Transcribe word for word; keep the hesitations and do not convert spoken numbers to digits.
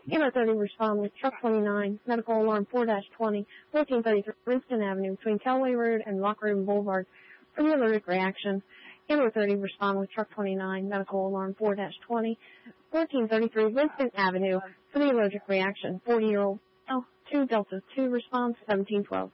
Ambulance thirty respond with truck twenty-nine, medical alarm four dash twenty, fourteen thirty-three Princeton Avenue between Callaway Road and Lock Road Boulevard for the allergic reaction. Ambulance thirty respond with truck twenty-nine, medical alarm four dash twenty, fourteen thirty-three Winston Avenue for the allergic reaction. forty-year-old L two Delta two response seventeen twelve.